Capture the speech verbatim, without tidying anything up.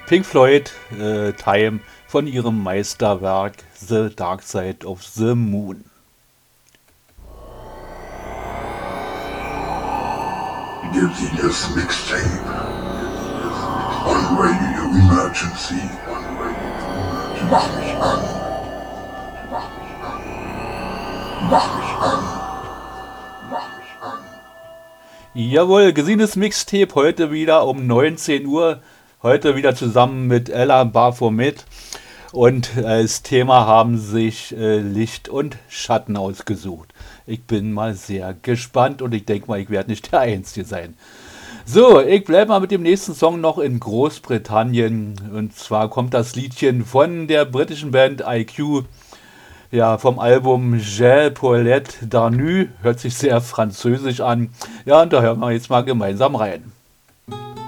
Pink Floyd, äh, Time von ihrem Meisterwerk The Dark Side of the Moon. Dizziness Mixtape on Radio Emergency. Mach mich an. Mach mich an. Mach mich an. Mach mich an. Jawohl, Gesines Mixtape heute wieder um neunzehn Uhr. Heute wieder zusammen mit Ella Baphomet. Und als Thema haben sich äh, Licht und Schatten ausgesucht. Ich bin mal sehr gespannt und ich denke mal, ich werde nicht der Einzige sein. So, ich bleibe mal mit dem nächsten Song noch in Großbritannien. Und zwar kommt das Liedchen von der britischen Band I Q. Ja, vom Album J'ai Paulette Darnu. Hört sich sehr französisch an. Ja, und da hören wir jetzt mal gemeinsam rein.